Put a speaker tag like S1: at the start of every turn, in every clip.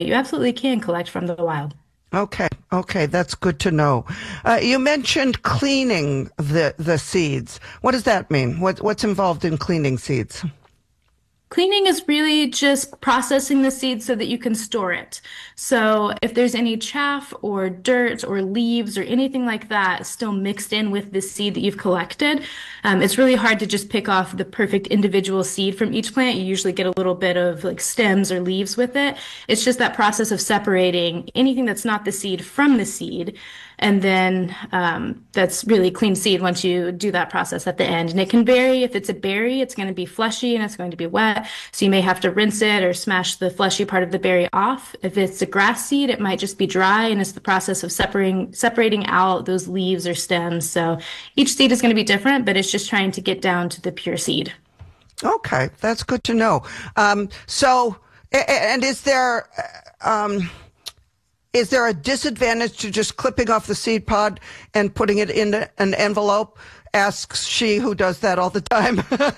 S1: you absolutely can collect from the wild.
S2: Okay, okay, that's good to know. You mentioned cleaning the seeds. What does that mean? What's involved in cleaning seeds?
S1: Cleaning is really just processing the seed so that you can store it. So if there's any chaff or dirt or leaves or anything like that still mixed in with the seed that you've collected, it's really hard to just pick off the perfect individual seed from each plant. You usually get a little bit of like stems or leaves with it. It's just that process of separating anything that's not the seed from the seed. And then that's really clean seed once you do that process at the end. And it can vary. If it's a berry, it's going to be fleshy and it's going to be wet. So you may have to rinse it or smash the fleshy part of the berry off. If it's a grass seed, it might just be dry and it's the process of separating out those leaves or stems. So each seed is going to be different, but it's just trying to get down to the pure seed.
S2: Okay, that's good to know. And is there a disadvantage to just clipping off the seed pod and putting it in an envelope? Asks she who does that all the time.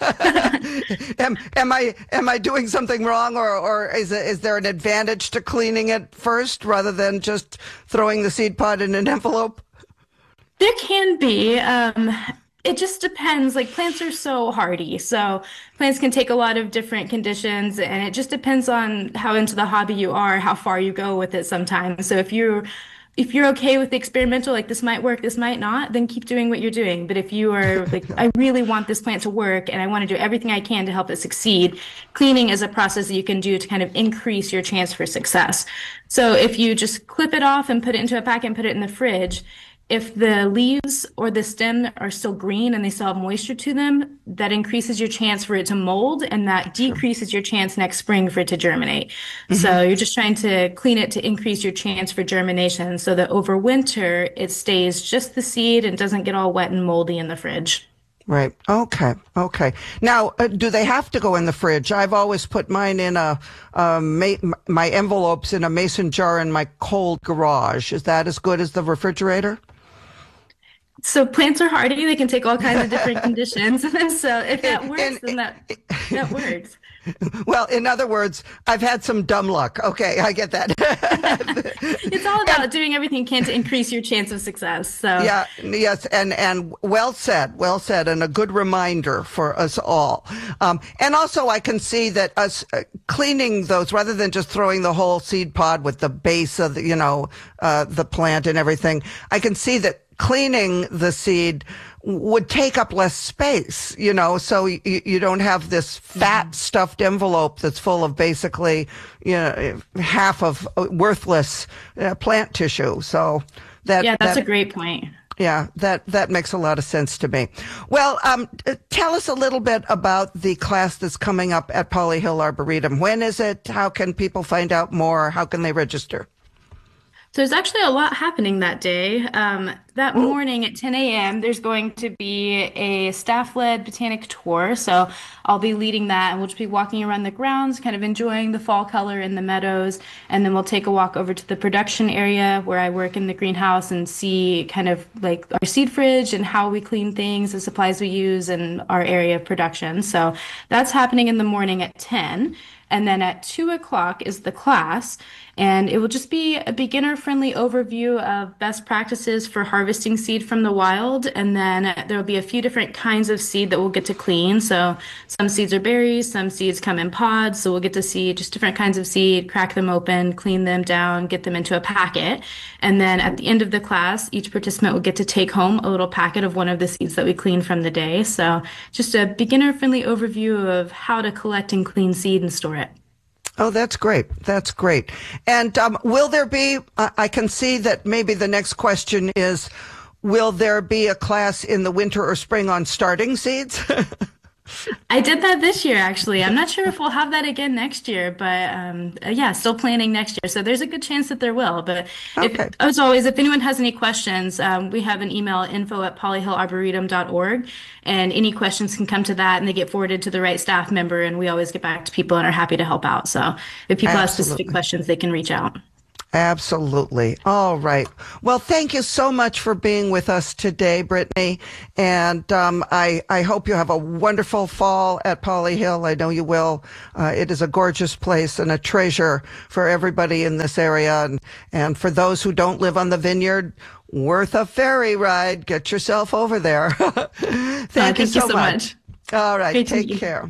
S2: Am I doing something wrong, or is there an advantage to cleaning it first rather than just throwing the seed pod in an envelope?
S1: There can be. It just depends. Like plants are so hardy. So plants can take a lot of different conditions and it just depends on how into the hobby you are, how far you go with it sometimes. So if you're okay with the experimental, like this might work, this might not, then keep doing what you're doing. But if you are like, I really want this plant to work and I want to do everything I can to help it succeed, cleaning is a process that you can do to kind of increase your chance for success. So if you just clip it off and put it into a packet and put it in the fridge, if the leaves or the stem are still green and they still have moisture to them, that increases your chance for it to mold and that
S2: Sure.
S1: decreases your chance next spring for it to germinate.
S2: Hmm.
S1: So you're just trying to clean it to increase your chance for germination so that over winter it stays just the seed and doesn't get all wet and moldy in the fridge.
S2: Right. Okay. Okay. Now, do they have to go in the fridge? I've always put mine in my envelopes in a mason jar in my cold garage. Is that as good as the refrigerator?
S1: So plants are hardy. They can take all kinds of different conditions. So if that works,
S2: And,
S1: then that works.
S2: well, in other words, I've had some dumb luck. Okay, I get that.
S1: It's all about doing everything you can to increase your chance of success. So
S2: Yeah, yes, and well said, and a good reminder for us all. And also, I can see that us cleaning those rather than just throwing the whole seed pod with the base of the plant and everything. I can see that cleaning the seed would take up less space, so you don't have this fat stuffed envelope that's full of basically, half of worthless plant tissue. So that
S1: yeah, that's a
S2: that
S1: great point.
S2: yeah, that makes a lot of sense to me. Well, tell us a little bit about the class that's coming up at Polly Hill Arboretum. When is it? How can people find out more? How can they register?
S1: So there's actually a lot happening that day. That
S2: Oh,
S1: morning at 10 a.m., there's going to be a staff-led botanic tour. So I'll be leading that, and we'll just be walking around the grounds, kind of enjoying the fall color in the meadows. And then we'll take a walk over to the production area where I work in the greenhouse and see kind of like our seed fridge and how we clean things, the supplies we use, and our area of production. So that's happening in the morning at 10. And then at 2 o'clock is the class, and it will just be a beginner-friendly overview of best practices for harvesting seed from the wild. And then there will be a few different kinds of seed that we'll get to clean. So some seeds are berries, some seeds come in pods. So we'll get to see just different kinds of seed, crack them open, clean them down, get them into a packet. And then at the end of the class, each participant will get to take home a little packet of one of the seeds that we cleaned from the day. So just a beginner-friendly overview of how to collect and clean seed and store it.
S2: oh, that's great. That's great. And will there be? I can see that maybe the next question is, will there be a class in the winter or spring on starting seeds?
S1: I did that this year, actually. I'm not sure if we'll have that again next year, but yeah, still planning next year. So there's a good chance that there will. But if,
S2: Okay.
S1: as always, if anyone has any questions, we have an email info@polyhillarboretum.org, and any questions can come to that, and they get forwarded to the right staff member, and we always get back to people and are happy to help out. So if people have specific
S2: Absolutely.
S1: questions, they can reach out.
S2: Absolutely. All right. Well, thank you so much for being with us today, Brittany. And I hope you have a wonderful fall at Polly Hill. I know you will. It is a gorgeous place and a treasure for everybody in this area. And for those who don't live on the vineyard, worth a ferry ride. Get yourself over there. Thank you so much. All right.
S1: Great to meet
S2: Take
S1: you.
S2: care.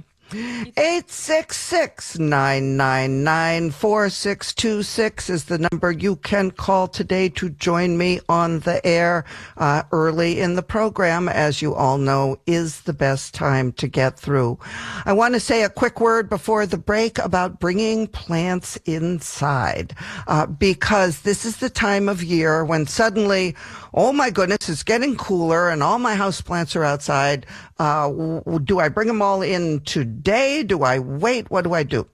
S2: 866-999-4626 is the number you can call today to join me on the air early in the program, as you all know is the best time to get through. I want to say a quick word before the break about bringing plants inside, because this is the time of year when suddenly, oh my goodness, it's getting cooler and all my house plants are outside. Do I bring them all in today? Do I wait? What do I do?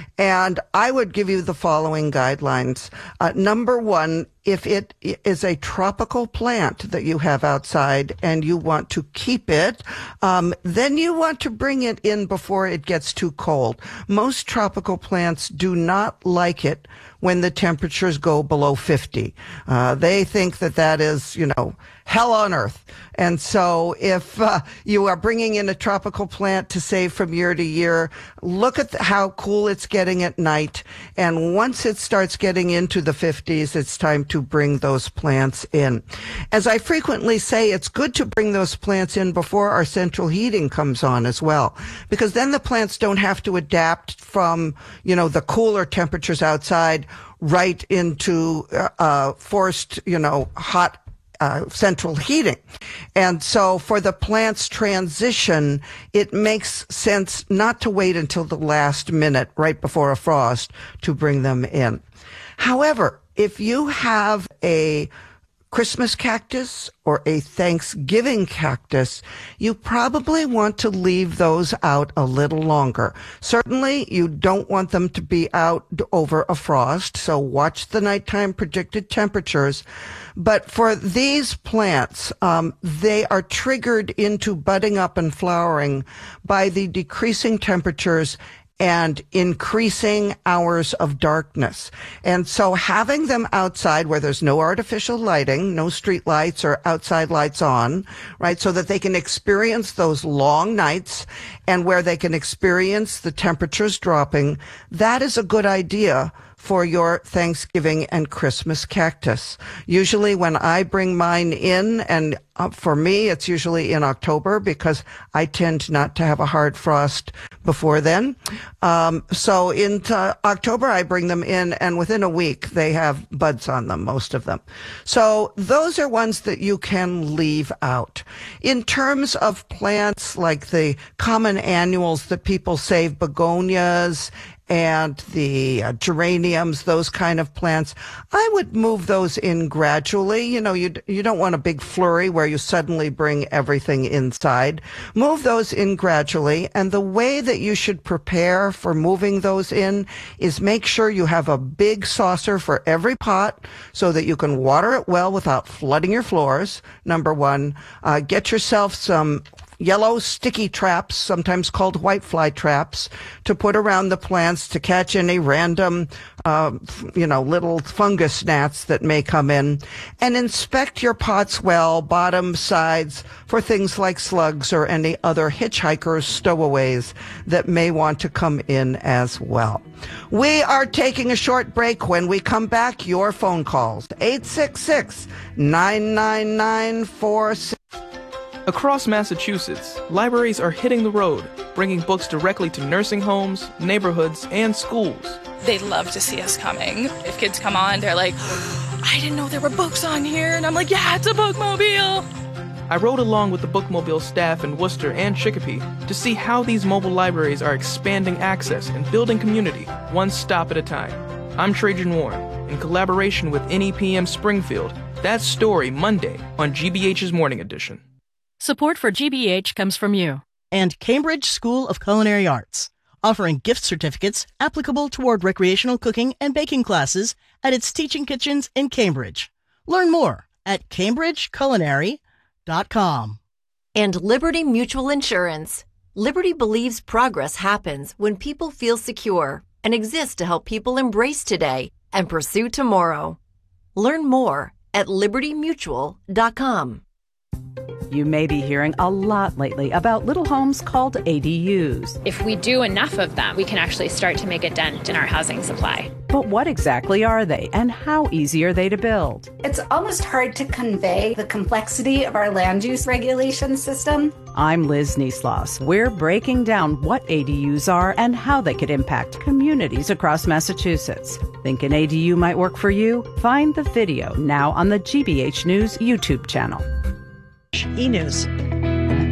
S2: And I would give you the following guidelines. Number one, if it is a tropical plant that you have outside and you want to keep it, then you want to bring it in before it gets too cold. Most tropical plants do not like it when the temperatures go below 50. They think that is, hell on earth. And so if you are bringing in a tropical plant to save from year to year, look at how cool it's getting at night. And once it starts getting into the 50s, it's time to bring those plants in. As I frequently say, it's good to bring those plants in before our central heating comes on as well, because then the plants don't have to adapt from, the cooler temperatures outside right into forced, hot central heating. And so for the plant's transition, it makes sense not to wait until the last minute right before a frost to bring them in. However, if you have a Christmas cactus or a Thanksgiving cactus, you probably want to leave those out a little longer. Certainly, you don't want them to be out over a frost, so watch the nighttime predicted temperatures. But for these plants, they are triggered into budding up and flowering by the decreasing temperatures and increasing hours of darkness. And so having them outside where there's no artificial lighting, no street lights or outside lights on, right, so that they can experience those long nights and where they can experience the temperatures dropping, that is a good idea for your Thanksgiving and Christmas cactus. Usually when I bring mine in, and for me, it's usually in October because I tend not to have a hard frost before then. So into October, I bring them in, and within a week, they have buds on them, most of them. So those are ones that you can leave out. In terms of plants like the common annuals that people save, begonias, and the geraniums, those kind of plants, I would move those in gradually. You don't want a big flurry where you suddenly bring everything inside. Move those in gradually. And the way that you should prepare for moving those in is make sure you have a big saucer for every pot so that you can water it well without flooding your floors. Number one, get yourself some yellow sticky traps, sometimes called whitefly traps, to put around the plants to catch any random, little fungus gnats that may come in. And inspect your pots well, bottom, sides, for things like slugs or any other hitchhikers, stowaways that may want to come in as well. We are taking a short break. When we come back, your phone calls, 866-999-46.
S3: Across Massachusetts, libraries are hitting the road, bringing books directly to nursing homes, neighborhoods, and schools.
S4: They love to see us coming. If kids come on, they're like, I didn't know there were books on here. And I'm like, yeah, it's a bookmobile.
S3: I rode along with the bookmobile staff in Worcester and Chicopee to see how these mobile libraries are expanding access and building community, one stop at a time. I'm Trajan Warren, in collaboration with NEPM Springfield. That's Story Monday on GBH's Morning Edition.
S5: Support for GBH comes from you and Cambridge School of Culinary Arts, offering gift certificates applicable toward recreational cooking and baking classes at its teaching kitchens in Cambridge. Learn more at cambridgeculinary.com.
S6: And Liberty Mutual Insurance. Liberty believes progress happens when people feel secure and exists to help people embrace today, and pursue tomorrow. Learn more at libertymutual.com.
S7: You may be hearing a lot lately about little homes called ADUs.
S8: If we do enough of them, we can actually start to make a dent in our housing supply.
S7: But what exactly are they, and how easy are they to build?
S9: It's almost hard to convey the complexity of our land use regulation system.
S7: I'm Liz Niesloss. We're breaking down what ADUs are and how they could impact communities across Massachusetts. Think an ADU might work for you? Find the video now on the GBH News YouTube channel.
S5: E! News.